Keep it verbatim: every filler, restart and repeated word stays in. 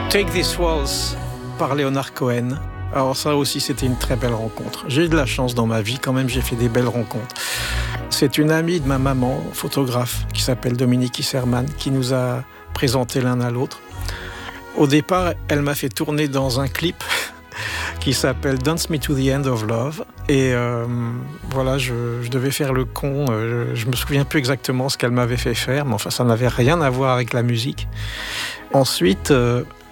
Take This Waltz par Leonard Cohen. Alors ça aussi, c'était une très belle rencontre. J'ai eu de la chance dans ma vie, quand même, j'ai fait des belles rencontres. C'est une amie de ma maman, photographe, qui s'appelle Dominique Isserman, qui nous a présentés l'un à l'autre. Au départ, elle m'a fait tourner dans un clip qui s'appelle Dance Me to the End of Love. Et euh, voilà, je, je devais faire le con. Euh, je me souviens plus exactement ce qu'elle m'avait fait faire, mais enfin, ça n'avait rien à voir avec la musique. Ensuite, euh,